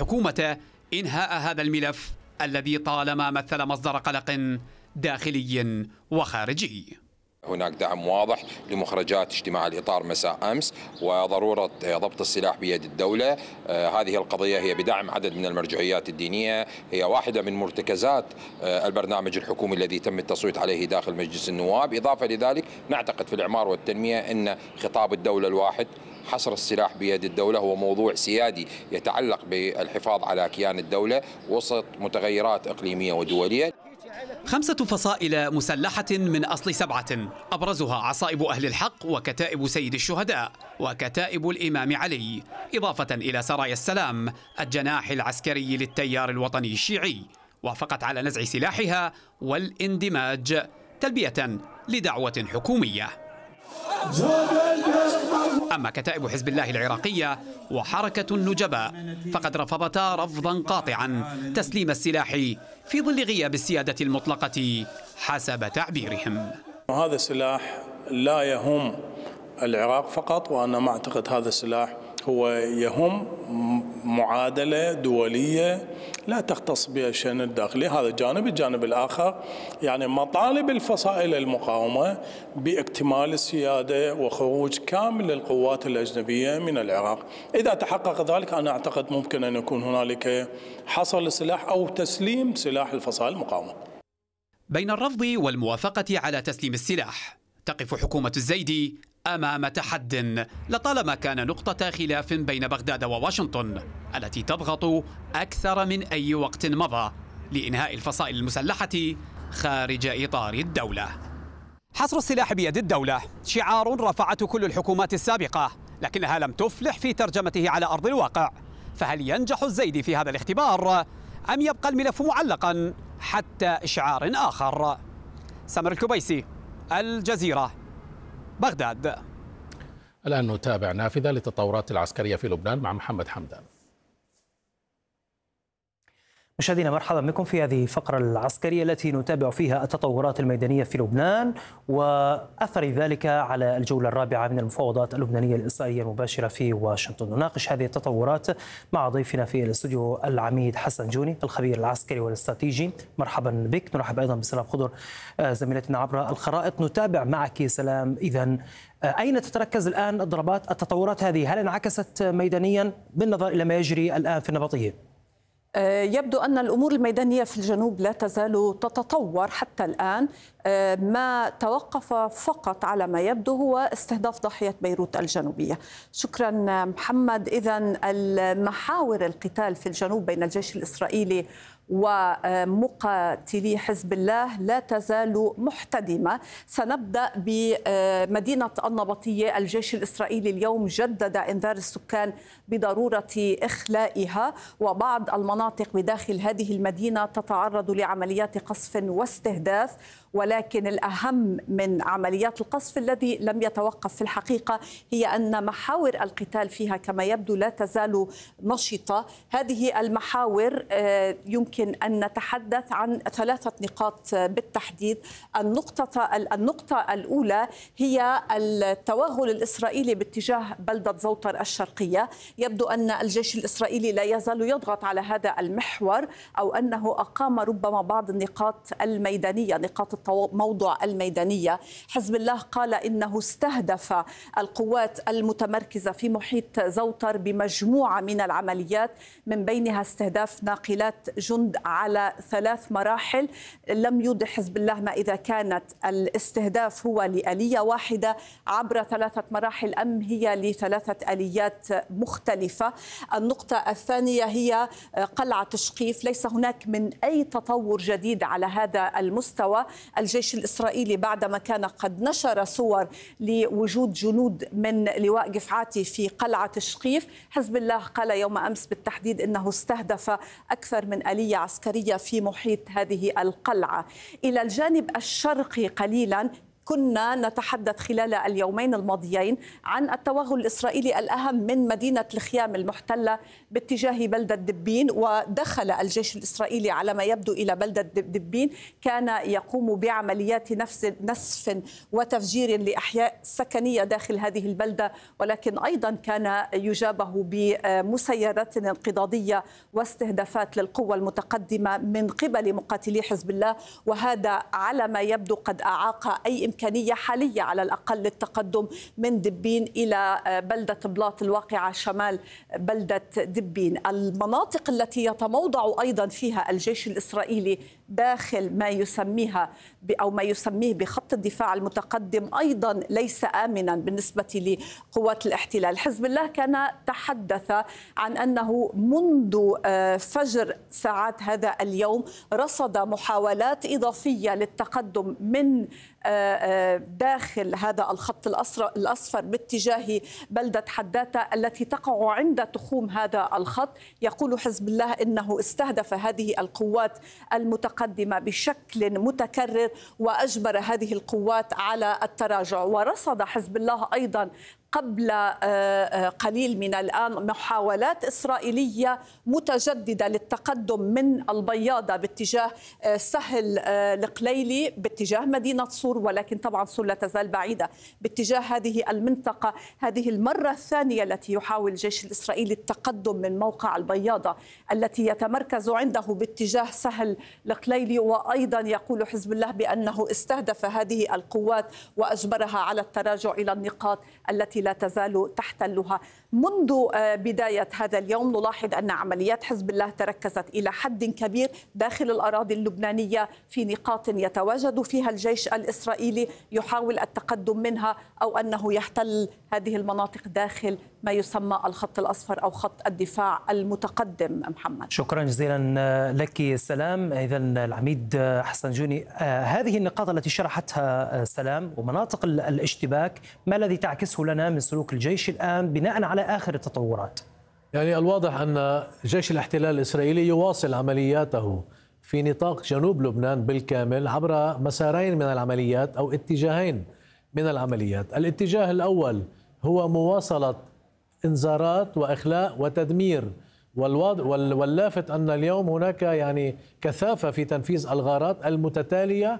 الحكومة إنهاء هذا الملف الذي طالما مثل مصدر قلق داخلي وخارجي. هناك دعم واضح لمخرجات اجتماع الإطار مساء أمس وضرورة ضبط السلاح بيد الدولة. هذه القضية هي بدعم عدد من المرجعيات الدينية، هي واحدة من مرتكزات البرنامج الحكومي الذي تم التصويت عليه داخل مجلس النواب. إضافة لذلك نعتقد في الإعمار والتنمية أن خطاب الدولة الواحد، حصر السلاح بيد الدولة، هو موضوع سيادي يتعلق بالحفاظ على كيان الدولة وسط متغيرات إقليمية ودولية. 5 فصائل مسلحة من أصل 7 أبرزها عصائب أهل الحق وكتائب سيد الشهداء وكتائب الإمام علي، إضافة إلى سرايا السلام الجناح العسكري للتيار الوطني الشيعي، وافقت على نزع سلاحها والاندماج تلبية لدعوة حكومية. أما كتائب حزب الله العراقية وحركة النجباء فقد رفضتا رفضا قاطعا تسليم السلاح في ظل غياب السيادة المطلقة حسب تعبيرهم. هذا السلاح لا يهم العراق فقط، وأنا ما أعتقد هذا السلاح هو يهم معادلة دولية لا تختص بها الشأن الداخلي. هذا جانب. الجانب الآخر يعني مطالب الفصائل المقاومة باكتمال السيادة وخروج كامل القوات الأجنبية من العراق. إذا تحقق ذلك أنا أعتقد ممكن أن يكون هنالك حصر السلاح أو تسليم سلاح الفصائل المقاومة. بين الرفض والموافقة على تسليم السلاح تقف حكومة الزيدي أمام تحد لطالما كان نقطة خلاف بين بغداد وواشنطن التي تضغط أكثر من أي وقت مضى لإنهاء الفصائل المسلحة خارج إطار الدولة. حصر السلاح بيد الدولة شعار رفعته كل الحكومات السابقة، لكنها لم تفلح في ترجمته على أرض الواقع. فهل ينجح الزيدي في هذا الاختبار أم يبقى الملف معلقا حتى إشعار آخر؟ سمر الكبيسي، الجزيرة، بغداد. الآن نتابع نافذة للتطورات العسكرية في لبنان مع محمد حمدان. مشاهدينا مرحبا بكم في هذه الفقرة العسكرية التي نتابع فيها التطورات الميدانية في لبنان وأثر ذلك على الجولة الرابعة من المفاوضات اللبنانية الإسرائيلية المباشرة في واشنطن. نناقش هذه التطورات مع ضيفنا في الاستوديو العميد حسن جوني الخبير العسكري والاستراتيجي. مرحبا بك. نرحب أيضا بسلام خضر زميلتنا عبر الخرائط. نتابع معك سلام. إذن أين تتركز الآن الضربات؟ التطورات هذه هل انعكست ميدانيا بالنظر إلى ما يجري الآن في النبطية؟ يبدو أن الأمور الميدانية في الجنوب لا تزال تتطور حتى الآن. ما توقف فقط على ما يبدو هو استهداف ضاحية بيروت الجنوبية. شكرا محمد. إذن المحاور القتال في الجنوب بين الجيش الإسرائيلي ومقاتلي حزب الله لا تزال محتدمة. سنبدأ بمدينة النبطية. الجيش الإسرائيلي اليوم جدد إنذار السكان بضرورة إخلائها، وبعض المناطق بداخل هذه المدينة تتعرض لعمليات قصف واستهداف، ولكن الأهم من عمليات القصف الذي لم يتوقف في الحقيقة هي أن محاور القتال فيها كما يبدو لا تزال نشطة. هذه المحاور يمكن أن نتحدث عن 3 نقاط بالتحديد. النقطة الأولى هي التوغل الإسرائيلي باتجاه بلدة زوطر الشرقية. يبدو أن الجيش الإسرائيلي لا يزال يضغط على هذا المحور، أو أنه أقام ربما بعض النقاط الميدانية، نقاط الموضوع الميدانية. حزب الله قال إنه استهدف القوات المتمركزة في محيط زوطر بمجموعة من العمليات، من بينها استهداف ناقلات جند على 3 مراحل. لم يوضح حزب الله ما إذا كانت الاستهداف هو لآلية واحدة عبر 3 مراحل أم هي ل3 آليات مختلفة. النقطة الثانية هي قلعة شقيف. ليس هناك من أي تطور جديد على هذا المستوى. الجيش الإسرائيلي بعدما كان قد نشر صور لوجود جنود من لواء قفعاتي في قلعة شقيف، حزب الله قال يوم أمس بالتحديد أنه استهدف أكثر من آلية عسكرية في محيط هذه القلعة. إلى الجانب الشرقي قليلا كنا نتحدث خلال اليومين الماضيين عن التوغل الإسرائيلي الأهم من مدينة الخيام المحتلة باتجاه بلدة دبين، ودخل الجيش الإسرائيلي على ما يبدو إلى بلدة دبين، كان يقوم بعمليات نسف وتفجير لأحياء سكنية داخل هذه البلدة، ولكن أيضا كان يجابه بمسيرات انقضاضية واستهدافات للقوى المتقدمة من قبل مقاتلي حزب الله، وهذا على ما يبدو قد أعاق أي إمكانية حالية على الأقل للتقدم من دبين إلى بلدة بلاط الواقعة شمال بلدة دبين. المناطق التي يتموضع أيضا فيها الجيش الإسرائيلي داخل ما يسميه بخط الدفاع المتقدم أيضا ليس آمنا بالنسبة لقوات الاحتلال. حزب الله كان تحدث عن أنه منذ فجر ساعات هذا اليوم رصد محاولات إضافية للتقدم من داخل هذا الخط الأصفر باتجاه بلدة حداثة التي تقع عند تخوم هذا الخط. يقول حزب الله إنه استهدف هذه القوات المتقدمة بشكل متكرر وأجبر هذه القوات على التراجع. ورصد حزب الله أيضا قبل قليل من الآن محاولات إسرائيلية متجددة للتقدم من البياضة باتجاه سهل القليلي باتجاه مدينة صور، ولكن طبعا صور لا تزال بعيدة باتجاه هذه المنطقة. هذه المرة الثانية التي يحاول الجيش الإسرائيلي التقدم من موقع البياضة التي يتمركز عنده باتجاه سهل القليلي، وأيضا يقول حزب الله بأنه استهدف هذه القوات وأجبرها على التراجع إلى النقاط التي لا تزال تحتلها. منذ بداية هذا اليوم نلاحظ أن عمليات حزب الله تركزت إلى حد كبير داخل الأراضي اللبنانية في نقاط يتواجد فيها الجيش الإسرائيلي يحاول التقدم منها، أو أنه يحتل هذه المناطق داخل ما يسمى الخط الأصفر أو خط الدفاع المتقدم. محمد، شكرا جزيلا لك سلام. إذا العميد حسن جوني، هذه النقاط التي شرحتها سلام ومناطق الاشتباك، ما الذي تعكسه لنا من سلوك الجيش الآن بناء على آخر التطورات؟ يعني الواضح أن جيش الاحتلال الإسرائيلي يواصل عملياته في نطاق جنوب لبنان بالكامل عبر مسارين من العمليات أو اتجاهين من العمليات. الاتجاه الأول هو مواصلة إنذارات وإخلاء وتدمير، واللافت أن اليوم هناك يعني كثافة في تنفيذ الغارات المتتالية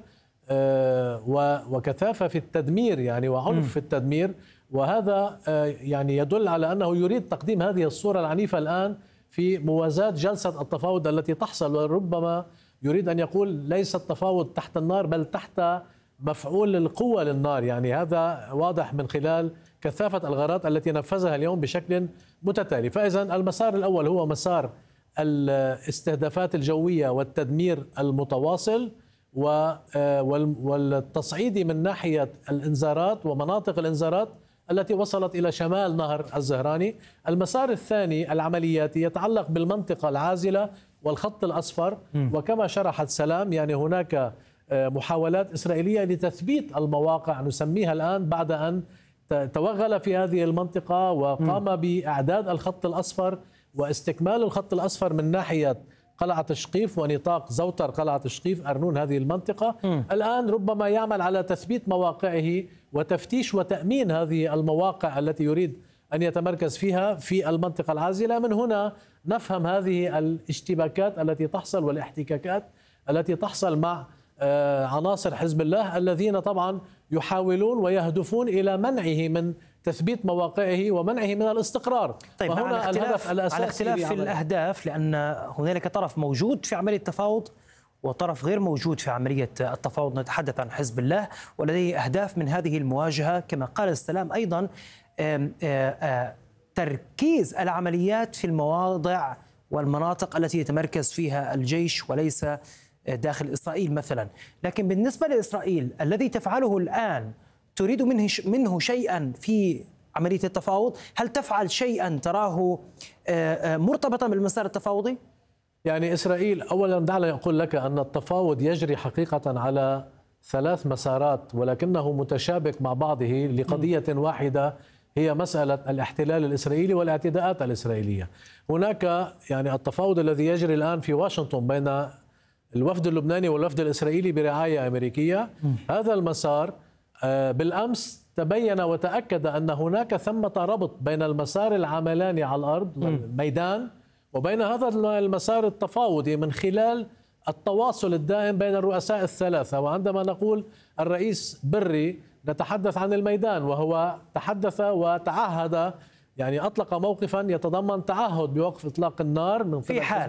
وكثافة في التدمير يعني وعنف في التدمير، وهذا يعني يدل على أنه يريد تقديم هذه الصورة العنيفة الآن في موازاة جلسة التفاوض التي تحصل، وربما يريد أن يقول ليس التفاوض تحت النار بل تحت مفعول القوة للنار. يعني هذا واضح من خلال كثافة الغارات التي نفذها اليوم بشكل متتالي. فإذا المسار الأول هو مسار الاستهدافات الجوية والتدمير المتواصل والتصعيد من ناحية الإنذارات ومناطق الإنذارات التي وصلت إلى شمال نهر الزهراني. المسار الثاني العملياتي يتعلق بالمنطقة العازلة والخط الأصفر، وكما شرحت سلام يعني هناك محاولات إسرائيلية لتثبيت المواقع نسميها الآن بعد أن توغل في هذه المنطقة وقام بإعداد الخط الأصفر واستكمال الخط الأصفر من ناحية قلعة الشقيف ونطاق زوتر قلعة الشقيف أرنون هذه المنطقة. الآن ربما يعمل على تثبيت مواقعه وتفتيش وتأمين هذه المواقع التي يريد أن يتمركز فيها في المنطقة العازلة. من هنا نفهم هذه الاشتباكات التي تحصل والاحتكاكات التي تحصل مع عناصر حزب الله الذين طبعا يحاولون ويهدفون إلى منعه من تثبيت مواقعه ومنعه من الاستقرار. طيب، وهنا الهدف الأساسي على اختلاف في الأهداف، لأن هنالك طرف موجود في عملية التفاوض وطرف غير موجود في عملية التفاوض. نتحدث عن حزب الله ولديه أهداف من هذه المواجهة، كما قال السلام أيضا تركيز العمليات في المواضع والمناطق التي يتمركز فيها الجيش وليس داخل إسرائيل مثلا. لكن بالنسبة لإسرائيل الذي تفعله الآن، تريد منه شيئا في عملية التفاوض؟ هل تفعل شيئا تراه مرتبطا بالمسار التفاوضي؟ يعني إسرائيل أولا دعني أقول لك أن التفاوض يجري حقيقة على 3 مسارات ولكنه متشابك مع بعضه لقضية واحدة، هي مسألة الاحتلال الإسرائيلي والاعتداءات الإسرائيلية. هناك يعني التفاوض الذي يجري الآن في واشنطن بين الوفد اللبناني والوفد الإسرائيلي برعاية أمريكية، هذا المسار بالأمس تبين وتأكد أن هناك ثمة ربط بين المسار العملاني على الأرض والميدان وبين هذا المسار التفاوضي من خلال التواصل الدائم بين الرؤساء الثلاثة. وعندما نقول الرئيس بري نتحدث عن الميدان، وهو تحدث وتعهد، يعني أطلق موقفا يتضمن تعهد بوقف إطلاق النار من في حال